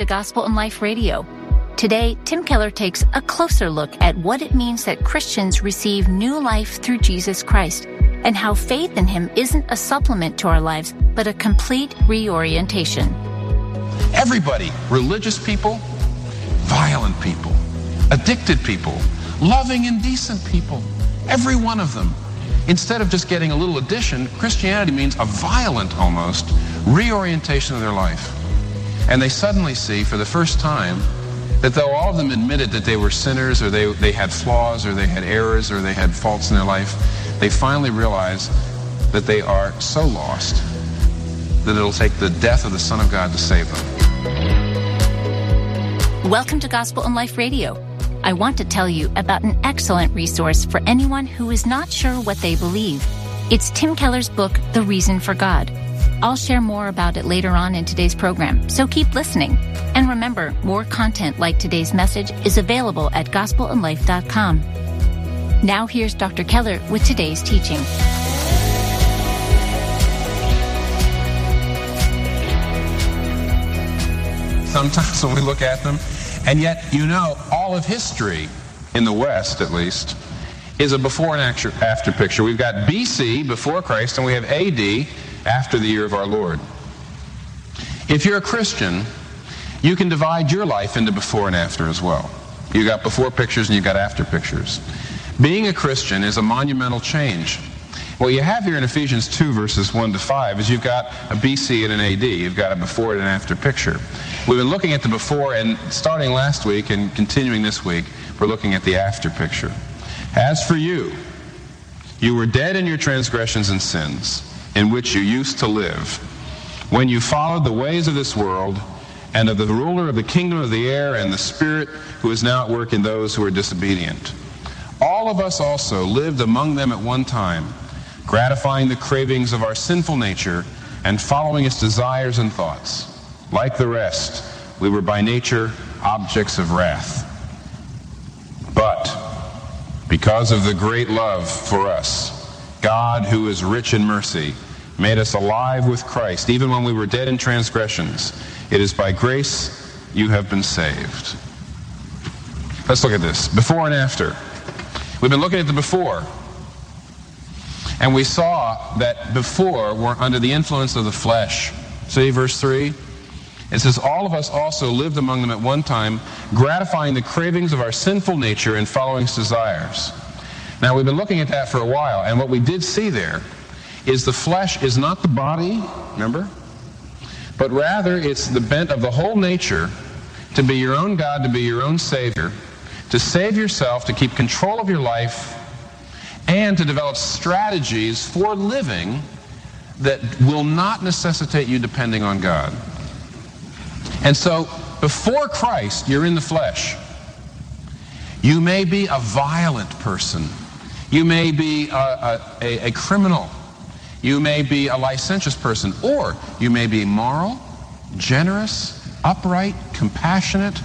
Gospel in Life Radio. Today, Tim Keller takes a closer look at what it means that Christians receive new life through Jesus Christ, and how faith in Him isn't a supplement to our lives, but a complete reorientation. Everybody, religious people, violent people, addicted people, loving and decent people, every one of them. Instead of just getting a little addition, Christianity means a violent, almost, reorientation of their life. And they suddenly see, for the first time, that though all of them admitted that they were sinners, or they had flaws, or they had errors, or they had faults in their life, they finally realize that they are so lost that it'll take the death of the Son of God to save them. Welcome to Gospel in Life Radio. I want to tell you about an excellent resource for anyone who is not sure what they believe. It's Tim Keller's book, The Reason for God. I'll share more about it later on in today's program, so keep listening. And remember, more content like today's message is available at gospelinlife.com. Now here's Dr. Keller with today's teaching. Sometimes when we look at them, and yet, all of history, in the West at least, is a before and after picture. We've got BC, before Christ, and we have AD, after the year of our Lord. If you're a Christian, you can divide your life into before and after as well. You've got before pictures and you've got after pictures. Being a Christian is a monumental change. What you have here in Ephesians 2, verses 1 to 5, is you've got a BC and an AD. You've got a before and an after picture. We've been looking at the before, and starting last week and continuing this week, we're looking at the after picture. As for you, you were dead in your transgressions and sins, in which you used to live, when you followed the ways of this world, and of the ruler of the kingdom of the air, and the Spirit who is now at work in those who are disobedient. All of us also lived among them at one time, gratifying the cravings of our sinful nature and following its desires and thoughts. Like the rest, we were by nature objects of wrath. But because of the great love for us, God, who is rich in mercy, made us alive with Christ, even when we were dead in transgressions. It is by grace you have been saved. Let's look at this. Before and after. We've been looking at the before. And we saw that before we're under the influence of the flesh. See verse 3? It says, all of us also lived among them at one time, gratifying the cravings of our sinful nature and following its desires. Now, we've been looking at that for a while, and what we did see there is the flesh is not the body, remember? But rather, it's the bent of the whole nature to be your own God, to be your own Savior, to save yourself, to keep control of your life, and to develop strategies for living that will not necessitate you depending on God. And so, before Christ, you're in the flesh. You may be a violent person. You may be a criminal. You may be a licentious person. Or you may be moral, generous, upright, compassionate.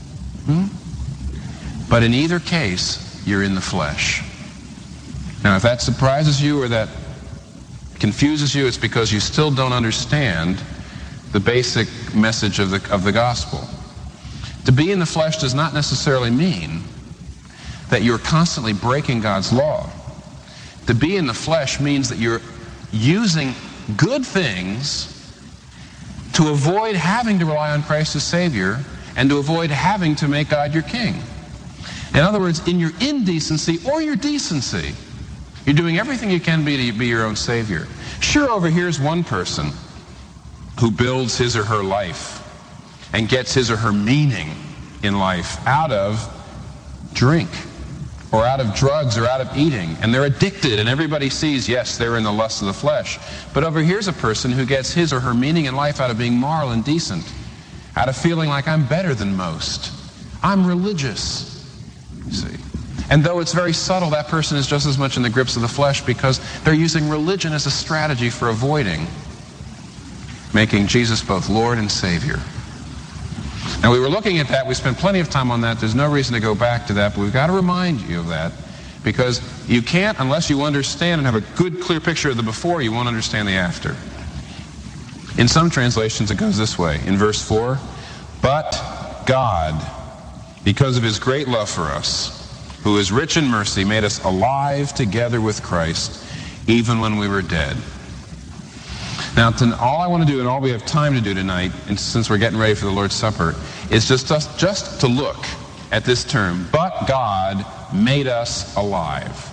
But in either case, you're in the flesh. Now, if that surprises you or that confuses you, it's because you still don't understand the basic message of the gospel. To be in the flesh does not necessarily mean that you're constantly breaking God's law. To be in the flesh means that you're using good things to avoid having to rely on Christ as Savior and to avoid having to make God your king. In other words, in your indecency or your decency, you're doing everything you can to be your own Savior. Sure, over here's one person who builds his or her life and gets his or her meaning in life out of drink or out of drugs or out of eating, and they're addicted, and everybody sees, yes, they're in the lust of the flesh. But over here's a person who gets his or her meaning in life out of being moral and decent, out of feeling like I'm better than most. I'm religious, you see. And though it's very subtle, that person is just as much in the grips of the flesh because they're using religion as a strategy for avoiding making Jesus both Lord and Savior. Now, we were looking at that. We spent plenty of time on that. There's no reason to go back to that, but we've got to remind you of that because you can't, unless you understand and have a good, clear picture of the before, you won't understand the after. In some translations, it goes this way. In verse 4, But God, because of his great love for us, who is rich in mercy, made us alive together with Christ, even when we were dead. Now, all I want to do, and all we have time to do tonight, and since we're getting ready for the Lord's Supper, is just to look at this term, but God made us alive.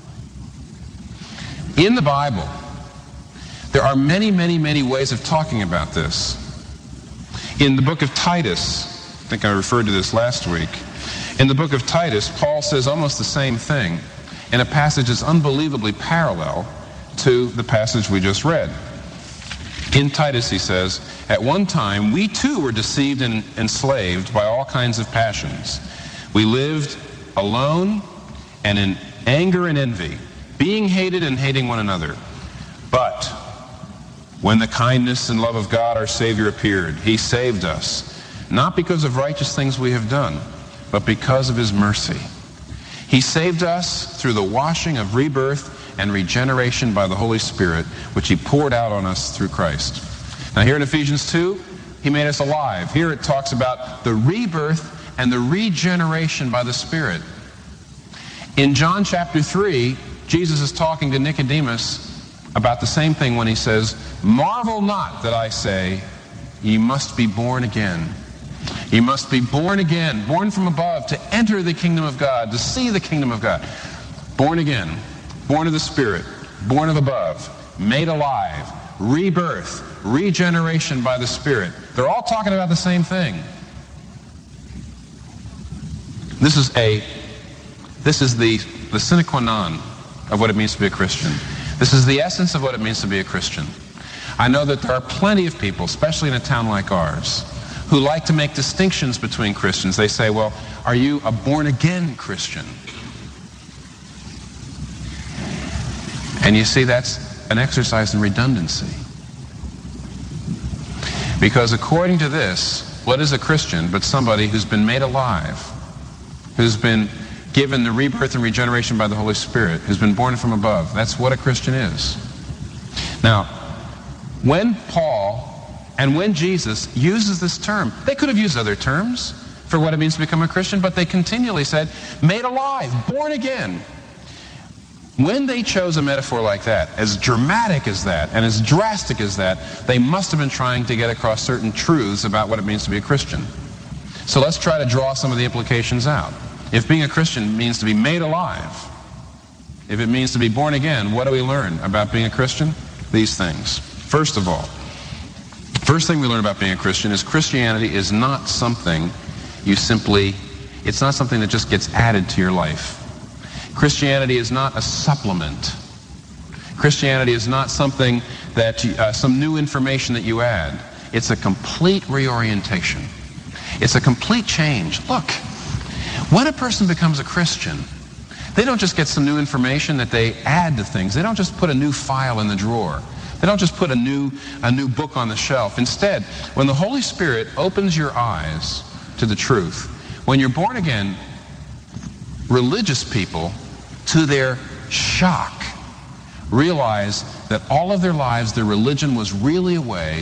In the Bible, there are many, many, many ways of talking about this. In the book of Titus, I think I referred to this last week, in the book of Titus, Paul says almost the same thing in a passage that's unbelievably parallel to the passage we just read. In Titus, he says, "At one time, we too were deceived and enslaved by all kinds of passions. We lived alone and in anger and envy, being hated and hating one another. But when the kindness and love of God, our Savior, appeared, he saved us, not because of righteous things we have done, but because of his mercy. He saved us through the washing of rebirth and regeneration by the Holy Spirit, which he poured out on us through Christ." Now here in Ephesians 2, he made us alive. Here it talks about the rebirth and the regeneration by the Spirit. In John chapter 3, Jesus is talking to Nicodemus about the same thing when he says, "Marvel not that I say, ye must be born again." You must be born again, born from above, to enter the kingdom of God, to see the kingdom of God. Born again, born of the Spirit, born of above, made alive, rebirth, regeneration by the Spirit. They're all talking about the same thing. This is the sine qua non of what it means to be a Christian. This is the essence of what it means to be a Christian. I know that there are plenty of people, especially in a town like ours, who like to make distinctions between Christians. They say, well, are you a born-again Christian? And you see, that's an exercise in redundancy. Because according to this, what is a Christian but somebody who's been made alive, who's been given the rebirth and regeneration by the Holy Spirit, who's been born from above? That's what a Christian is. Now, when Paul and when Jesus uses this term, they could have used other terms for what it means to become a Christian, but they continually said, made alive, born again. When they chose a metaphor like that, as dramatic as that, and as drastic as that, they must have been trying to get across certain truths about what it means to be a Christian. So let's try to draw some of the implications out. If being a Christian means to be made alive, if it means to be born again, what do we learn about being a Christian? These things. First of all, first thing we learn about being a Christian is Christianity is not something it's not something that just gets added to your life. Christianity is not a supplement. Christianity is not something that some new information that you add. It's a complete reorientation. It's a complete change. Look, when a person becomes a Christian, they don't just get some new information that they add to things. They don't just put a new file in the drawer. They don't just put a new book on the shelf. Instead, when the Holy Spirit opens your eyes to the truth, when you're born again, religious people, to their shock, realize that all of their lives, their religion was really a way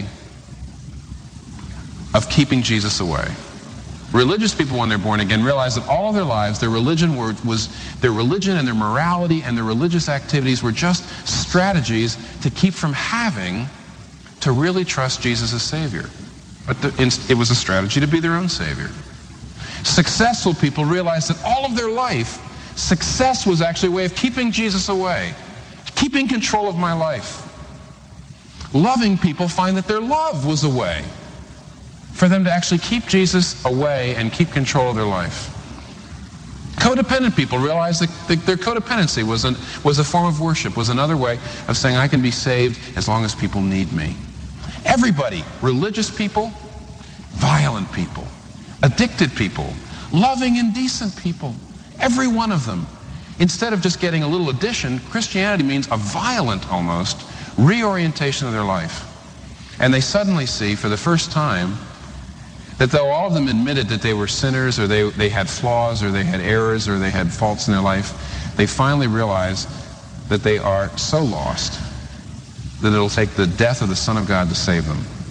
of keeping Jesus away. Religious people, when they're born again, realize that all of their lives, their religion and their morality and their religious activities were just strategies to keep from having to really trust Jesus as Savior. But it was a strategy to be their own Savior. Successful people realize that all of their life, success was actually a way of keeping Jesus away, keeping control of my life. Loving people find that their love was a way for them to actually keep Jesus away and keep control of their life. Codependent people realize that their codependency was a form of worship, was another way of saying I can be saved as long as people need me. Everybody, religious people, violent people, addicted people, loving and decent people, every one of them. Instead of just getting a little addition, Christianity means a violent, almost, reorientation of their life. And they suddenly see, for the first time, that though all of them admitted that they were sinners, or they had flaws, or they had errors, or they had faults in their life, they finally realize that they are so lost that it'll take the death of the Son of God to save them.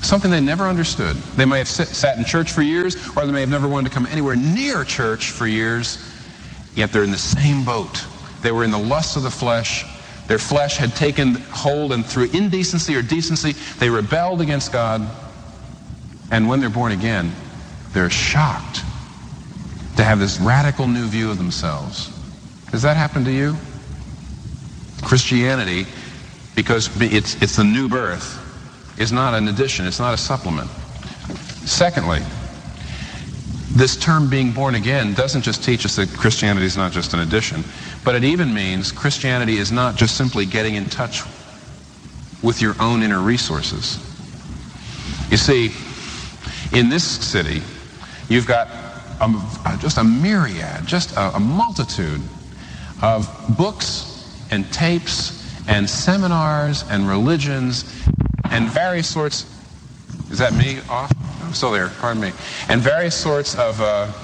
Something they never understood. They may have sat in church for years, or they may have never wanted to come anywhere near church for years, yet they're in the same boat. They were in the lust of the flesh. Their flesh had taken hold, and through indecency or decency, they rebelled against God. And when they're born again, they're shocked to have this radical new view of themselves. Does that happen to you? Christianity, because it's the new birth, is not an addition, it's not a supplement. Secondly, this term being born again doesn't just teach us that Christianity is not just an addition, but it even means Christianity is not just simply getting in touch with your own inner resources. You see, in this city, you've got just a myriad, just a multitude of books and tapes and seminars and religions and various sorts. Is that me off? I'm still there, pardon me. And various sorts of,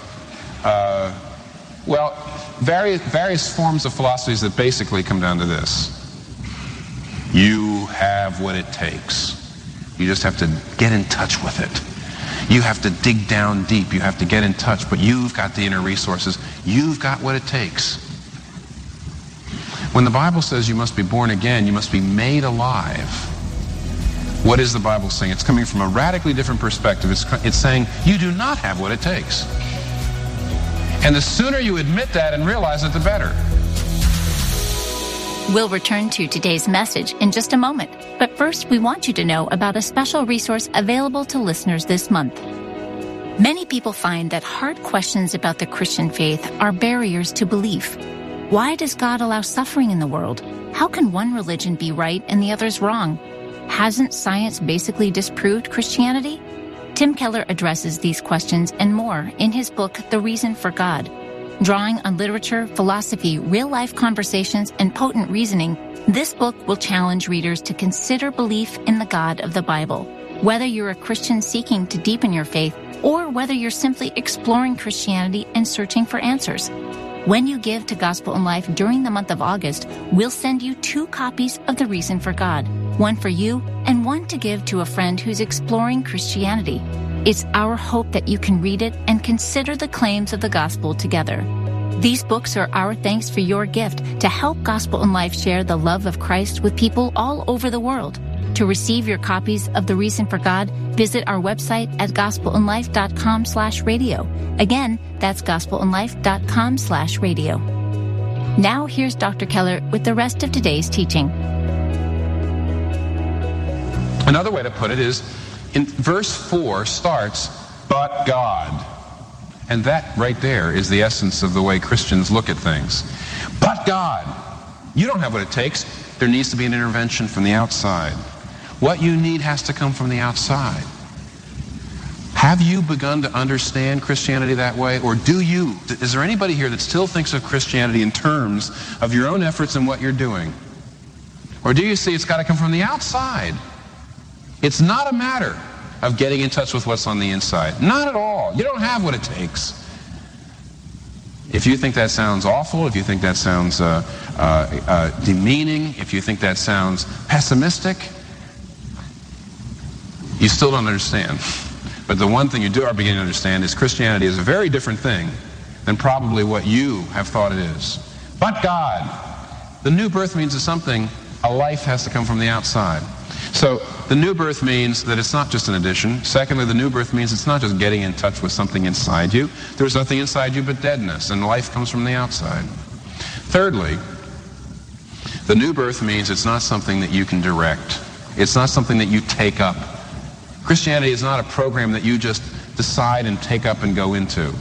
various forms of philosophies that basically come down to this. You have what it takes. You just have to get in touch with it. You have to dig down deep. You have to get in touch, but you've got the inner resources. You've got what it takes. When the Bible says you must be born again, you must be made alive, what is the Bible saying? It's coming from a radically different perspective. It's saying you do not have what it takes. And the sooner you admit that and realize it, the better. We'll return to today's message in just a moment. But first, we want you to know about a special resource available to listeners this month. Many people find that hard questions about the Christian faith are barriers to belief. Why does God allow suffering in the world? How can one religion be right and the other's wrong? Hasn't science basically disproved Christianity? Tim Keller addresses these questions and more in his book, The Reason for God. Drawing on literature, philosophy, real-life conversations, and potent reasoning, this book will challenge readers to consider belief in the God of the Bible. Whether you're a Christian seeking to deepen your faith, or whether you're simply exploring Christianity and searching for answers. When you give to Gospel in Life during the month of August, we'll send you 2 copies of The Reason for God, one for you and one to give to a friend who's exploring Christianity. It's our hope that you can read it and consider the claims of the gospel together. These books are our thanks for your gift to help Gospel in Life share the love of Christ with people all over the world. To receive your copies of The Reason for God, visit our website at gospelinlife.com/radio. Again, that's gospelinlife.com/radio. Now here's Dr. Keller with the rest of today's teaching. Another way to put it is, in verse 4 starts, but God. And that right there is the essence of the way Christians look at things. But God. You don't have what it takes. There needs to be an intervention from the outside. What you need has to come from the outside. Have you begun to understand Christianity that way? Or do you? Is there anybody here that still thinks of Christianity in terms of your own efforts and what you're doing? Or do you see it's got to come from the outside? It's not a matter of getting in touch with what's on the inside. Not at all. You don't have what it takes. If you think that sounds awful, if you think that sounds demeaning, if you think that sounds pessimistic, you still don't understand. But the one thing you are beginning to understand is Christianity is a very different thing than probably what you have thought it is. But God. The new birth means that something, a life has to come from the outside. So the new birth means that it's not just an addition. Secondly, the new birth means it's not just getting in touch with something inside you. There's nothing inside you but deadness, and life comes from the outside. Thirdly, the new birth means it's not something that you can direct. It's not something that you take up. Christianity is not a program that you just decide and take up and go into.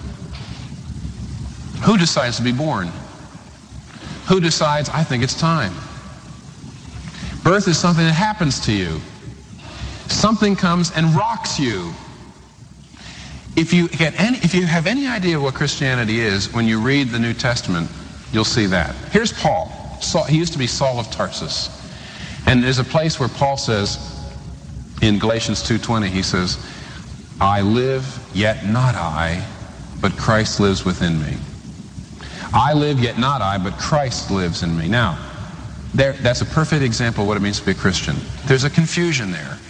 Who decides to be born? Who decides, I think it's time? Birth is something that happens to you. Something comes and rocks you. If you have any idea what Christianity is, when you read the New Testament, you'll see that. Here's Paul. He used to be Saul of Tarsus. And there's a place where Paul says, in Galatians 2:20, he says, I live, yet not I, but Christ lives within me. I live, yet not I, but Christ lives in me. Now, that's a perfect example of what it means to be a Christian. There's a confusion there.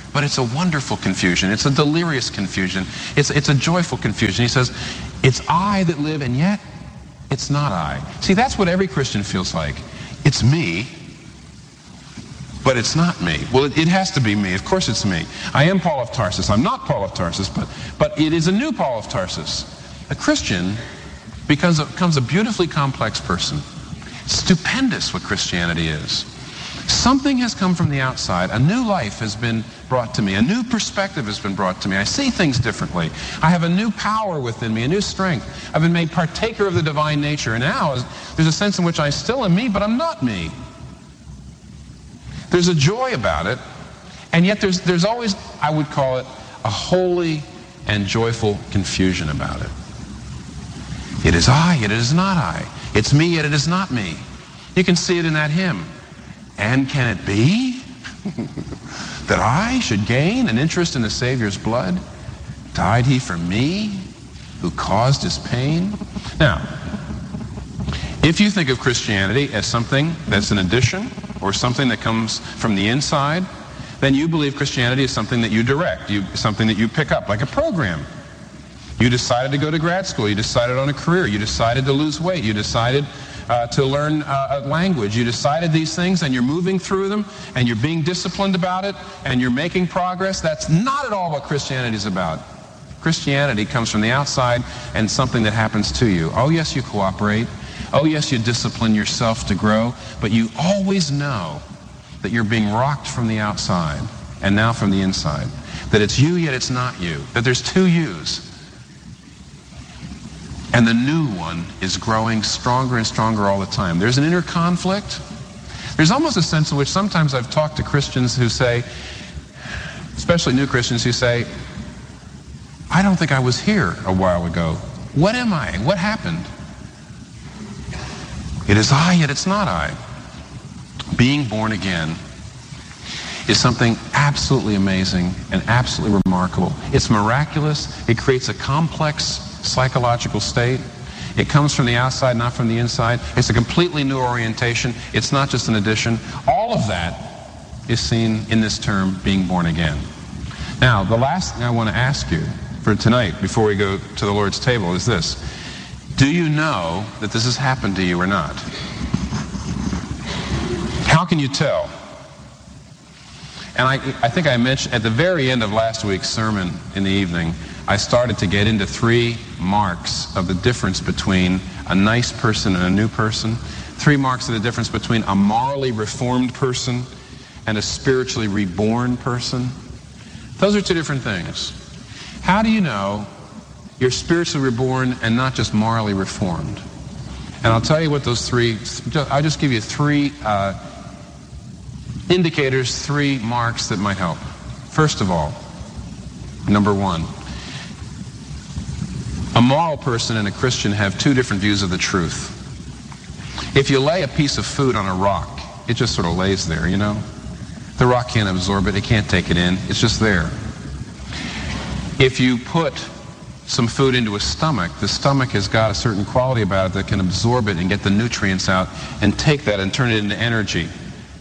But it's a wonderful confusion. It's a delirious confusion. It's a joyful confusion. He says, it's I that live, and yet it's not I. See, that's what every Christian feels like. It's me, but it's not me. Well, it has to be me. Of course it's me. I am Paul of Tarsus. I'm not Paul of Tarsus, but it is a new Paul of Tarsus. A Christian becomes a beautifully complex person. Stupendous what Christianity is. Something has come from the outside. A new life has been brought to me. A new perspective has been brought to me. I see things differently. I have a new power within me, a new strength. I've been made partaker of the divine nature. And now there's a sense in which I still am me, but I'm not me. There's a joy about it. And yet there's always, I would call it, a holy and joyful confusion about it. It is I, yet it is not I. It's me, yet it is not me. You can see it in that hymn. And can it be that I should gain an interest in the Savior's blood? Died he for me, who caused his pain? Now, if you think of Christianity as something that's an addition or something that comes from the inside, then you believe Christianity is something that you direct, something that you pick up, like a program. You decided to go to grad school. You decided on a career. You decided to lose weight. You decided to learn a language. You decided these things, and you're moving through them, and you're being disciplined about it, and you're making progress. That's not at all what Christianity is about. Christianity comes from the outside and something that happens to you. Oh, yes, you cooperate. Oh, yes, you discipline yourself to grow, but you always know that you're being rocked from the outside and now from the inside. That it's you, yet it's not you. That there's two yous. And the new one is growing stronger and stronger all the time. There's an inner conflict. There's almost a sense in which sometimes I've talked to Christians who say, especially new Christians who say, I don't think I was here a while ago. What am I? What happened? It is I, yet it's not I. Being born again is something absolutely amazing and absolutely remarkable. It's miraculous. It creates a complex psychological state. It comes from the outside, not from the inside. It's a completely new orientation. It's not just an addition. All of that is seen in this term, being born again. Now, the last thing I want to ask you for tonight, before we go to the Lord's table, is this. Do you know that this has happened to you or not? How can you tell? And I think I mentioned at the very end of last week's sermon in the evening, I started to get into 3 marks of the difference between a nice person and a new person. 3 marks of the difference between a morally reformed person and a spiritually reborn person. Those are 2 different things. How do you know you're spiritually reborn and not just morally reformed? And I'll tell you what those 3, I'll just give you 3 indicators, 3 marks that might help. First of all, number 1, a moral person and a Christian have 2 different views of the truth. If you lay a piece of food on a rock, it just sort of lays there, you know? The rock can't absorb it, it can't take it in, it's just there. If you put some food into a stomach, the stomach has got a certain quality about it that can absorb it and get the nutrients out and take that and turn it into energy.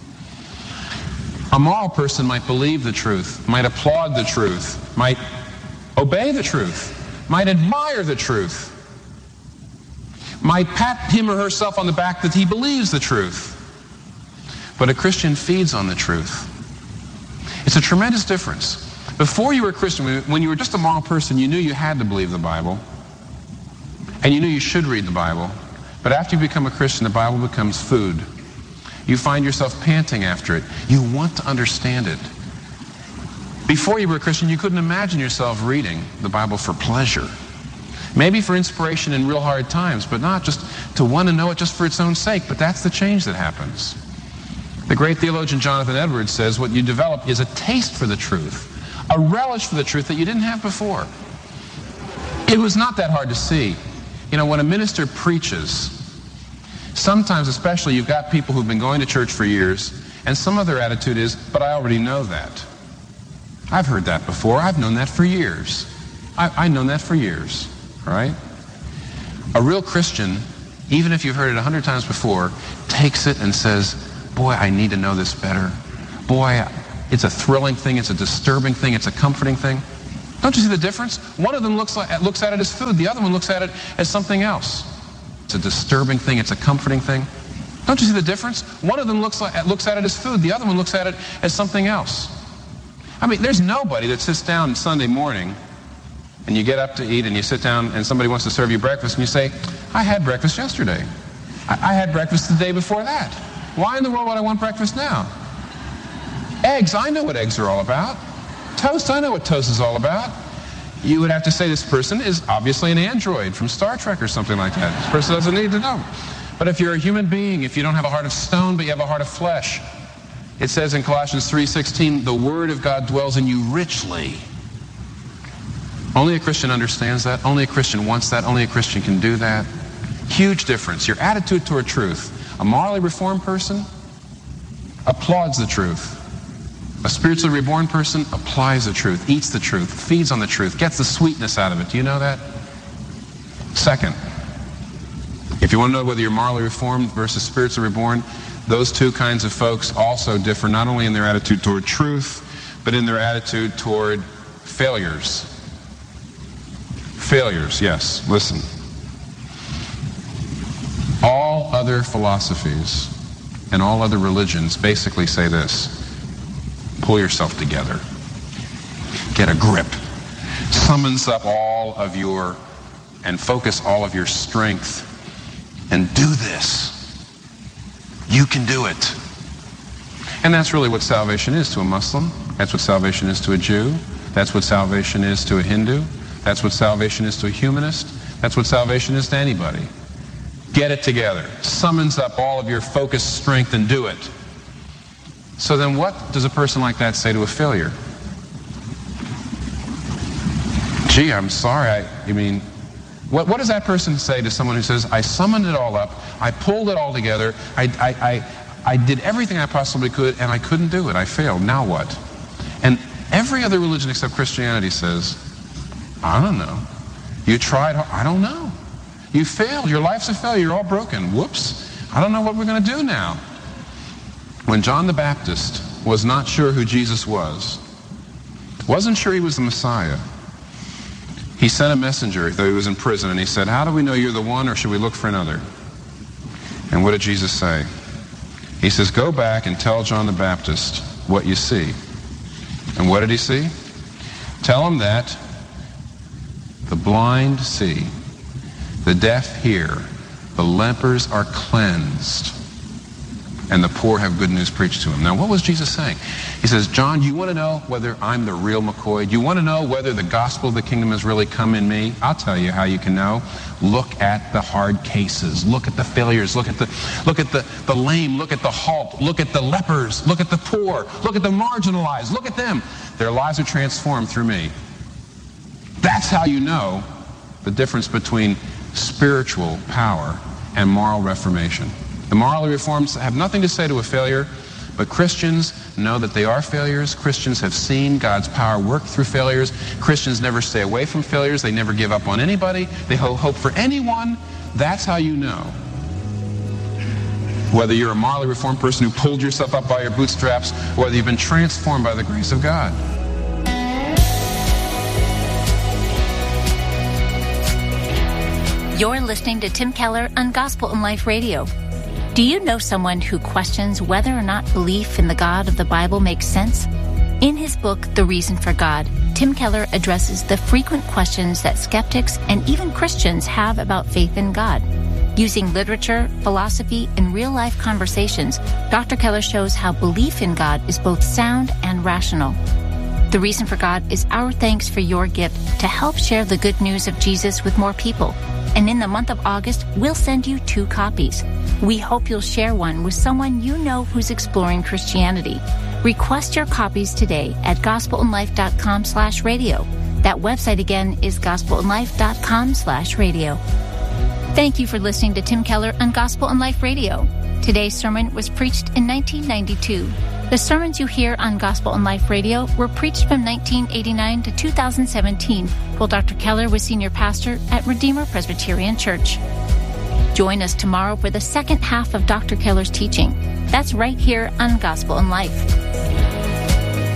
A moral person might believe the truth, might applaud the truth, might obey the truth, might admire the truth, might pat him or herself on the back that he believes the truth. But a Christian feeds on the truth. It's a tremendous difference. Before you were a Christian, when you were just a moral person, you knew you had to believe the Bible, and you knew you should read the Bible. But after you become a Christian, the Bible becomes food. You find yourself panting after it. You want to understand it. Before you were a Christian, you couldn't imagine yourself reading the Bible for pleasure. Maybe for inspiration in real hard times, but not just to want to know it just for its own sake. But that's the change that happens. The great theologian Jonathan Edwards says what you develop is a taste for the truth, a relish for the truth that you didn't have before. It was not that hard to see. You know, when a minister preaches, sometimes especially you've got people who've been going to church for years, and some of their attitude is, but I already know that. I've heard that before. I've known that for years. I've known that for years, right? A real Christian, even if you've heard it 100 times before, takes it and says, boy, I need to know this better. Boy, It's a thrilling thing. It's a disturbing thing. It's a comforting thing. Don't you see the difference? One of them looks at it as food. The other one looks at it as something else. It's a disturbing thing. It's a comforting thing. Don't you see the difference? One of them looks at it as food. The other one looks at it as something else. I mean, there's nobody that sits down Sunday morning and you get up to eat and you sit down and somebody wants to serve you breakfast and you say, I had breakfast yesterday. I had breakfast the day before that. Why in the world would I want breakfast now? Eggs, I know what eggs are all about. Toast, I know what toast is all about. You would have to say this person is obviously an android from Star Trek or something like that. This person doesn't need to know. But if you're a human being, if you don't have a heart of stone but you have a heart of flesh, it says in Colossians 3:16, the Word of God dwells in you richly. Only a Christian understands that. Only a Christian wants that. Only a Christian can do that. Huge difference. Your attitude toward truth. A morally reformed person applauds the truth. A spiritually reborn person applies the truth, eats the truth, feeds on the truth, gets the sweetness out of it. Do you know that? Second, if you want to know whether you're morally reformed versus spiritually reborn, those two kinds of folks also differ not only in their attitude toward truth, but in their attitude toward failures. Failures, yes. Listen. All other philosophies and all other religions basically say this. Pull yourself together. Get a grip. Summons up all of your, and focus all of your strength. And do this. You can do it. And that's really what salvation is to a Muslim. That's what salvation is to a Jew. That's what salvation is to a Hindu. That's what salvation is to a humanist. That's what salvation is to anybody. Get it together. Summons up all of your focused strength and do it. So then what does a person like that say to a failure? Gee, I'm sorry. What does that person say to someone who says, I summoned it all up, I pulled it all together, I did everything I possibly could, and I couldn't do it. I failed. Now what? And every other religion except Christianity says, I don't know. You tried, I don't know. You failed. Your life's a failure. You're all broken. Whoops. I don't know what we're going to do now. When John the Baptist was not sure who Jesus was, wasn't sure he was the Messiah, he sent a messenger, though he was in prison, and he said, how do we know you're the one, or should we look for another? And what did Jesus say? He says, go back and tell John the Baptist what you see. And what did he see? Tell him that the blind see, the deaf hear, the lepers are cleansed, and the poor have good news preached to them. Now, what was Jesus saying? He says, John, you want to know whether I'm the real McCoy? Do you want to know whether the gospel of the kingdom has really come in me? I'll tell you how you can know. Look at the hard cases. Look at the failures. Look at the lame. Look at the halt. Look at the lepers. Look at the poor. Look at the marginalized. Look at them. Their lives are transformed through me. That's how you know the difference between spiritual power and moral reformation. The morally reformed have nothing to say to a failure, but Christians know that they are failures. Christians have seen God's power work through failures. Christians never stay away from failures. They never give up on anybody. They hope for anyone. That's how you know whether you're a morally reformed person who pulled yourself up by your bootstraps, or whether you've been transformed by the grace of God. You're listening to Tim Keller on Gospel in Life Radio. Do you know someone who questions whether or not belief in the God of the Bible makes sense? In his book, The Reason for God, Tim Keller addresses the frequent questions that skeptics and even Christians have about faith in God. Using literature, philosophy, and real-life conversations, Dr. Keller shows how belief in God is both sound and rational. The Reason for God is our thanks for your gift to help share the good news of Jesus with more people. And in the month of August, we'll send you 2 copies. We hope you'll share one with someone you know who's exploring Christianity. Request your copies today at gospelinlife.com/radio. That website again is gospelinlife.com/radio. Thank you for listening to Tim Keller on Gospel in Life Radio. Today's sermon was preached in 1992. The sermons you hear on Gospel in Life Radio were preached from 1989 to 2017, while Dr. Keller was senior pastor at Redeemer Presbyterian Church. Join us tomorrow for the second half of Dr. Keller's teaching. That's right here on Gospel in Life.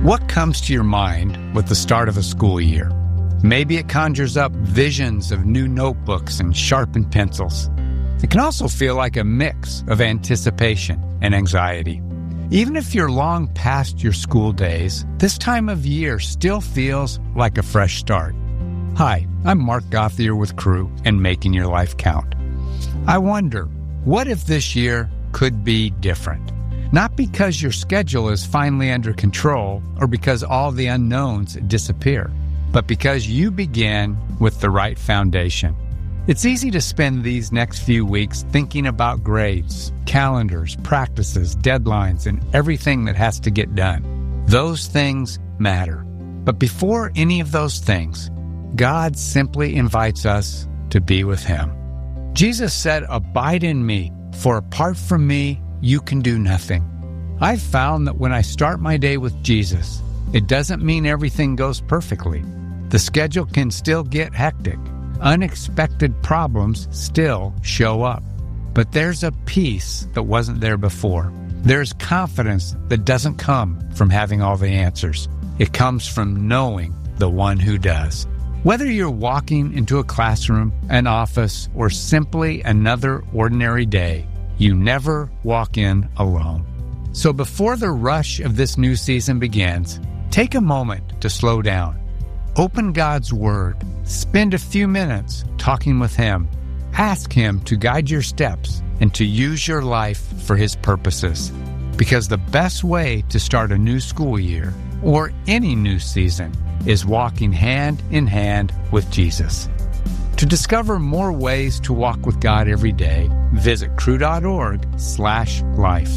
What comes to your mind with the start of a school year? Maybe it conjures up visions of new notebooks and sharpened pencils. It can also feel like a mix of anticipation and anxiety. Even if you're long past your school days, this time of year still feels like a fresh start. Hi, I'm Mark Gothier with Crew and Making Your Life Count. I wonder, what if this year could be different? Not because your schedule is finally under control or because all the unknowns disappear, but because you begin with the right foundation. It's easy to spend these next few weeks thinking about grades, calendars, practices, deadlines, and everything that has to get done. Those things matter. But before any of those things, God simply invites us to be with Him. Jesus said, "Abide in me, for apart from me, you can do nothing." I've found that when I start my day with Jesus, it doesn't mean everything goes perfectly. The schedule can still get hectic. Unexpected problems still show up. But there's a peace that wasn't there before. There's confidence that doesn't come from having all the answers. It comes from knowing the one who does. Whether you're walking into a classroom, an office, or simply another ordinary day, you never walk in alone. So before the rush of this new season begins, take a moment to slow down. Open God's Word. Spend a few minutes talking with Him. Ask Him to guide your steps and to use your life for His purposes. Because the best way to start a new school year or any new season is walking hand in hand with Jesus. To discover more ways to walk with God every day, visit crew.org/life.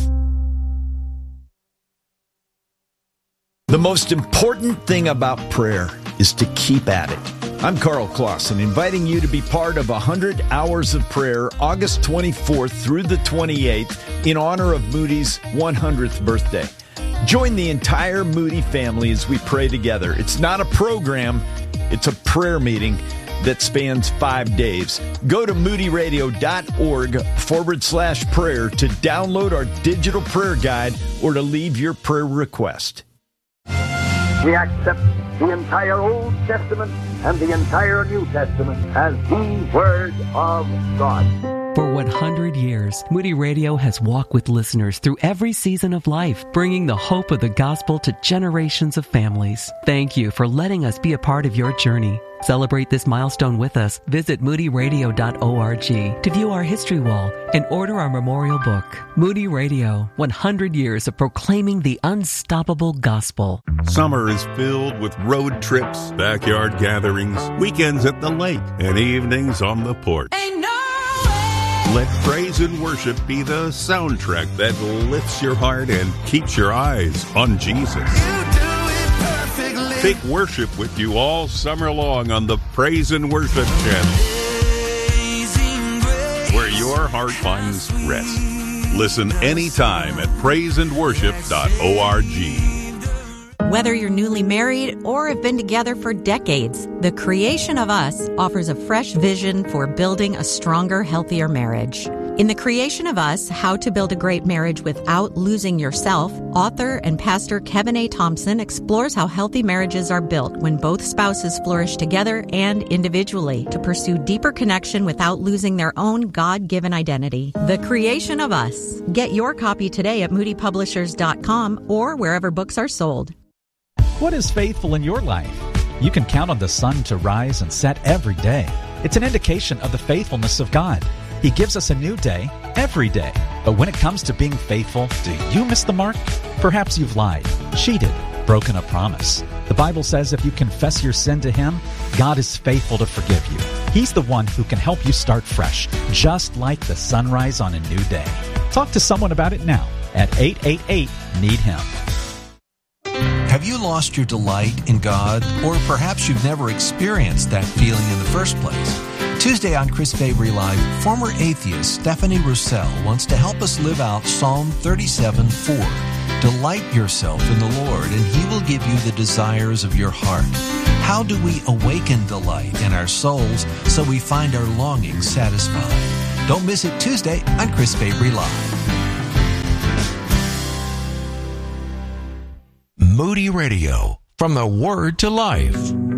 The most important thing about prayer is to keep at it. I'm Carl Clausen, inviting you to be part of 100 Hours of Prayer, August 24th through the 28th, in honor of Moody's 100th birthday. Join the entire Moody family as we pray together. It's not a program, it's a prayer meeting that spans 5 days. Go to moodyradio.org/prayer to download our digital prayer guide or to leave your prayer request. We accept the entire Old Testament and the entire New Testament as the Word of God. For 100 years, Moody Radio has walked with listeners through every season of life, bringing the hope of the gospel to generations of families. Thank you for letting us be a part of your journey. Celebrate this milestone with us. Visit moodyradio.org to view our history wall and order our memorial book. Moody Radio, 100 years of proclaiming the unstoppable gospel. Summer is filled with road trips, backyard gatherings, weekends at the lake, and evenings on the porch. Let praise and worship be the soundtrack that lifts your heart and keeps your eyes on Jesus. Take worship with you all summer long on the Praise and Worship channel, where your heart finds rest. Listen anytime at praiseandworship.org. Whether you're newly married or have been together for decades, The Creation of Us offers a fresh vision for building a stronger, healthier marriage. In The Creation of Us, How to Build a Great Marriage Without Losing Yourself, author and pastor Kevin A. Thompson explores how healthy marriages are built when both spouses flourish together and individually to pursue deeper connection without losing their own God-given identity. The Creation of Us. Get your copy today at moodypublishers.com or wherever books are sold. What is faithful in your life? You can count on the sun to rise and set every day. It's an indication of the faithfulness of God. He gives us a new day every day. But when it comes to being faithful, do you miss the mark? Perhaps you've lied, cheated, broken a promise. The Bible says if you confess your sin to Him, God is faithful to forgive you. He's the one who can help you start fresh, just like the sunrise on a new day. Talk to someone about it now at 888-NEED-HIM. Have you lost your delight in God? Or perhaps you've never experienced that feeling in the first place? Tuesday on Chris Fabry Live, former atheist Stephanie Roussel wants to help us live out Psalm 37:4. Delight yourself in the Lord, and He will give you the desires of your heart. How do we awaken delight in our souls so we find our longings satisfied? Don't miss it Tuesday on Chris Fabry Live. Moody Radio, from the Word to Life.